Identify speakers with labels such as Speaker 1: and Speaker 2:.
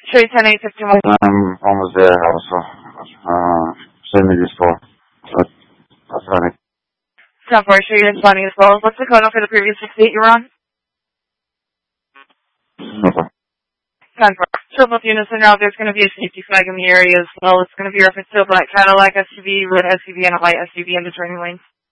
Speaker 1: Show you 10-8-51.
Speaker 2: I'm almost there also. Send me this call. That's funny.
Speaker 1: 10-4, show you responding as well. What's the code for the previous state you were on?
Speaker 2: Okay.
Speaker 1: 10-4. So both units are now, there's going to be a safety flag in the area as well. It's going to be referenced to a black Cadillac SUV, red SUV, and a white SUV in the turning lane.